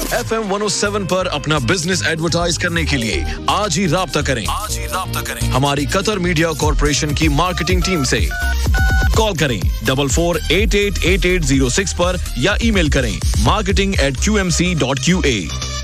FM 107 पर अपना business advertise करने के लिए आज ही राब्ता करें। हमारी कतर मीडिया कॉर्पोरेशन की मार्केटिंग टीम से कॉल करें 44888806 पर या ईमेल करें marketing@qmc.qa।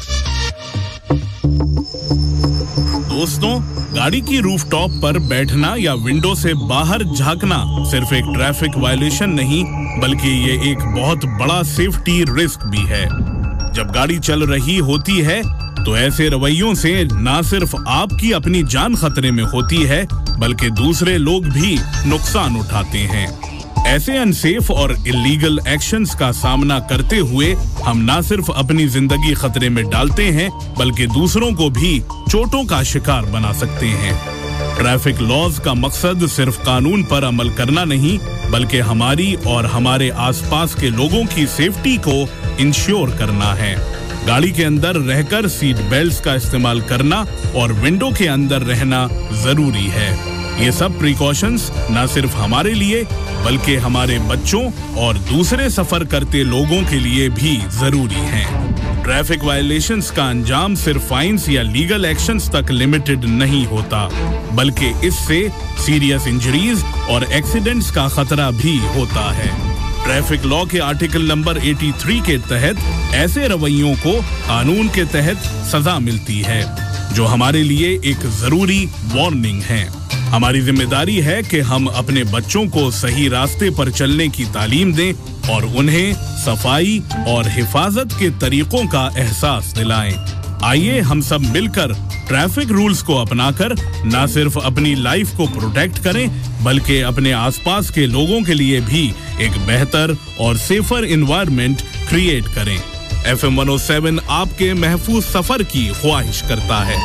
दोस्तों, गाड़ी की रूफटॉप पर बैठना या विंडो से बाहर झांकना सिर्फ एक ट्रैफिक वायलेशन नहीं, बल्कि ये एक बहुत बड़ा सेफ्टी रिस्क भी है। जब गाड़ी चल रही होती है तो ऐसे रवैयों से ना सिर्फ आपकी अपनी जान खतरे में होती है, बल्कि दूसरे लोग भी नुकसान उठाते हैं। ऐसे अनसेफ और इलीगल एक्शंस का सामना करते हुए हम ना सिर्फ अपनी जिंदगी खतरे में डालते हैं, बल्कि दूसरों को भी चोटों का शिकार बना सकते हैं। ट्रैफिक लॉज का मकसद सिर्फ कानून पर अमल करना नहीं, बल्कि हमारी और हमारे आसपास के लोगों की सेफ्टी को इंश्योर करना है। गाड़ी के अंदर रहकर सीट बेल्ट्स का इस्तेमाल करना और विंडो के अंदर रहना जरूरी है। ये सब प्रिकॉशंस न सिर्फ हमारे लिए, बल्कि हमारे बच्चों और दूसरे सफर करते लोगों के लिए भी जरूरी हैं। ट्रैफिक वायलेशंस का अंजाम सिर्फ फाइन्स या लीगल एक्शंस तक लिमिटेड नहीं होता, बल्कि इससे सीरियस इंजरीज और एक्सीडेंट्स का खतरा भी होता है। ट्रैफिक लॉ के आर्टिकल नंबर 83 के तहत ऐसे रवैयों को कानून के तहत सजा मिलती है, जो हमारे लिए एक जरूरी वार्निंग है। हमारी जिम्मेदारी है कि हम अपने बच्चों को सही रास्ते पर चलने की तालीम दें और उन्हें सफाई और हिफाजत के तरीकों का एहसास दिलाएं। आइए हम सब मिलकर ट्रैफिक रूल्स को अपनाकर न सिर्फ अपनी लाइफ को प्रोटेक्ट करें, बल्कि अपने आसपास के लोगों के लिए भी एक बेहतर और सेफर एनवायरनमेंट क्रिएट करें। FM 107 आपके महफूज सफर की ख्वाहिश करता है।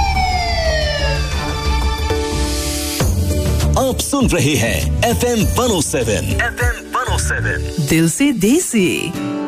आप सुन रहे हैं FM 107 दिल से देसी।